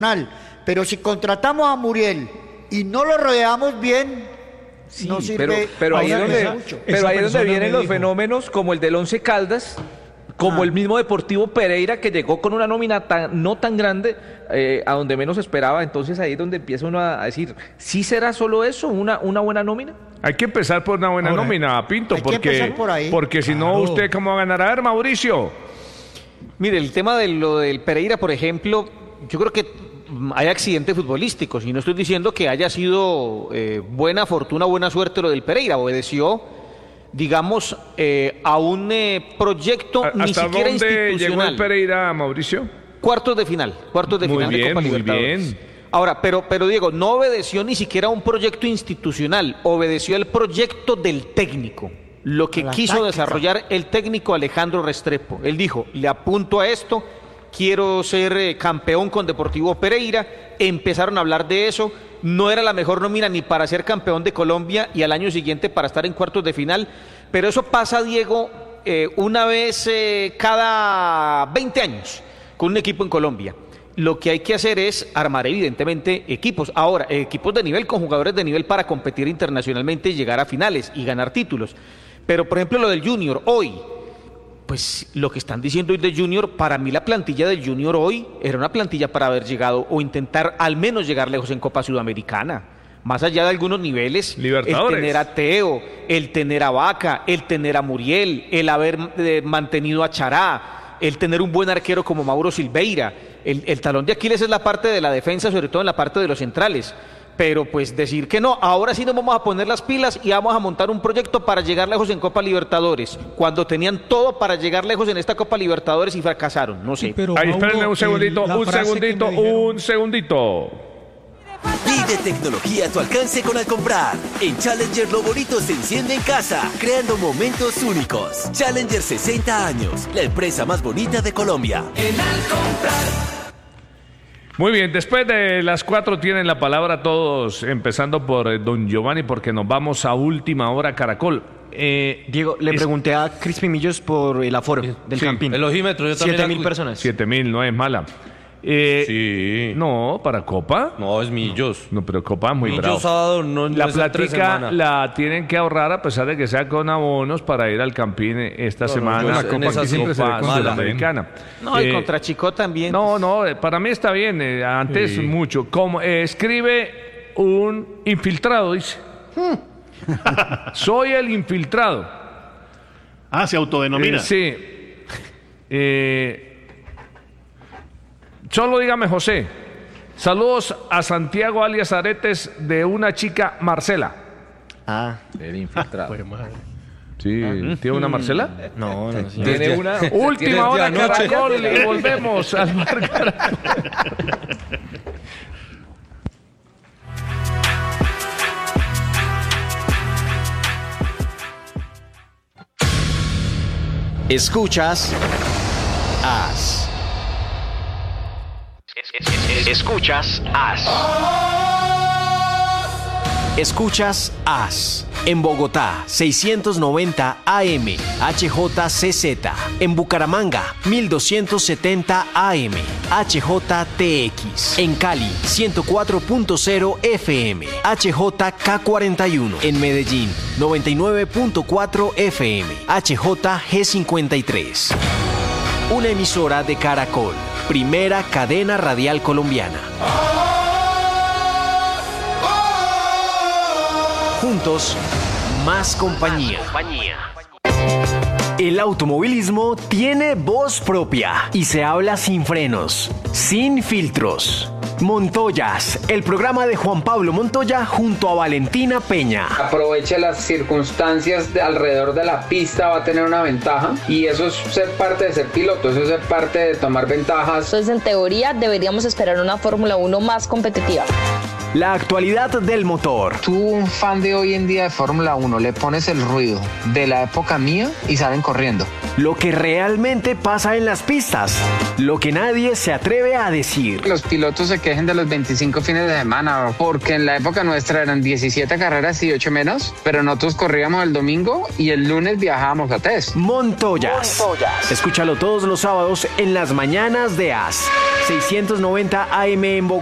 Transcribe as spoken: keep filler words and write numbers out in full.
Pero si contratamos a Muriel y no lo rodeamos bien, sí, no sirve. Pero, pero ahí es donde, pero ahí es donde vienen los fenómenos como el del Once Caldas, como ah. el mismo Deportivo Pereira, que llegó con una nómina tan, no tan grande, eh, a donde menos esperaba. Entonces ahí es donde empieza uno a decir, ¿sí será solo eso, una, una buena nómina? Hay que empezar por una buena Ahora, nómina, Pinto, hay porque, que empezar por ahí. porque si claro. no, ¿usted cómo va a ganar? A ver, Mauricio. Mire, el tema de lo del Pereira, por ejemplo, yo creo que hay accidentes futbolísticos, y no estoy diciendo que haya sido eh, buena fortuna, buena suerte lo del Pereira. Obedeció, digamos, eh, a un eh, proyecto ni siquiera institucional. ¿Hasta dónde llegó el Pereira, Mauricio? Cuartos de final, cuartos de muy final bien, de Copa muy Libertadores. Bien. Ahora, pero, pero Diego, no obedeció ni siquiera a un proyecto institucional, obedeció al proyecto del técnico, lo que quiso táctica. desarrollar el técnico Alejandro Restrepo. Él dijo, le apunto a esto, quiero ser eh, campeón con Deportivo Pereira. Empezaron a hablar de eso, no era la mejor nómina ni para ser campeón de Colombia y al año siguiente para estar en cuartos de final, pero eso pasa, Diego, eh, una vez eh, cada veinte años con un equipo en Colombia. Lo que hay que hacer es armar evidentemente equipos, ahora equipos de nivel con jugadores de nivel para competir internacionalmente y llegar a finales y ganar títulos. Pero por ejemplo lo del Junior hoy, pues lo que están diciendo hoy de Junior, para mí la plantilla del Junior hoy era una plantilla para haber llegado o intentar al menos llegar lejos en Copa Sudamericana. Más allá de algunos niveles, el tener a Teo, el tener a Vaca, el tener a Muriel, el haber eh, mantenido a Chará, el tener un buen arquero como Mauro Silveira. El, el talón de Aquiles es la parte de la defensa, sobre todo en la parte de los centrales. Pero pues decir que no, ahora sí nos vamos a poner las pilas y vamos a montar un proyecto para llegar lejos en Copa Libertadores, cuando tenían todo para llegar lejos en esta Copa Libertadores y fracasaron, no sé. Sí, pero Ahí, espérenme un segundito, el, un segundito, un segundito. Vive tecnología a tu alcance con Alcombrar. En Challenger lo bonito se enciende en casa, creando momentos únicos. Challenger sesenta años, la empresa más bonita de Colombia. En Alcombrar. Muy bien, después de las cuatro tienen la palabra todos, empezando por eh, don Giovanni, porque nos vamos a última hora Caracol. Eh, Diego, le es... pregunté a Crispy Millos por el aforo del sí, Campín. El ojímetro, yo también. Siete mil personas. Siete mil, no es mala. Eh, sí. No, para Copa. No, es Millos. No, pero Copa es muy Millos bravo. sábado no, la no plática la tienen que ahorrar a pesar de que sea con abonos para ir al Campín esta no, semana. No, la Copa que siempre se ve con Sudamericana. No, eh, y contra Chico también. No, no, para mí está bien. Eh, antes sí. mucho. Como eh, escribe un infiltrado, dice. Soy el infiltrado. Ah, se autodenomina. Eh, sí. Eh... Solo dígame, José. Saludos a Santiago alias Aretes de una chica Marcela. Ah, el infiltrado. Pues madre. Sí, ah, ¿tiene una Marcela? No, no. Sí. Tiene una última hora Caracol y volvemos al Mar Caracol. Escuchas As. Escuchas As. Escuchas As. En Bogotá, seiscientos noventa A M, H J C Z. En Bucaramanga, mil doscientos setenta A M, H J T X. En Cali, ciento cuatro punto cero F M, H J K cuarenta y uno. En Medellín, noventa y nueve punto cuatro F M, H J G cincuenta y tres. Una emisora de Caracol, primera cadena radial colombiana. Juntos, más compañía. El automovilismo tiene voz propia y se habla sin frenos, sin filtros. Montoyas, el programa de Juan Pablo Montoya junto a Valentina Peña. Aproveche las circunstancias de alrededor de la pista, va a tener una ventaja y eso es ser parte de ser piloto, eso es ser parte de tomar ventajas. Entonces, en teoría, deberíamos esperar una Fórmula uno más competitiva. La actualidad del motor. Tú, un fan de hoy en día de Fórmula uno, le pones el ruido de la época mía y salen corriendo. Lo que realmente pasa en las pistas. Lo que nadie se atreve a decir. Los pilotos se quejen de los veinticinco fines de semana, porque en la época nuestra eran diecisiete carreras y ocho menos, pero nosotros corríamos el domingo y el lunes viajábamos a test. Montoyas. Montoyas. Escúchalo todos los sábados en las mañanas de A S. seiscientos noventa A M en Bogotá.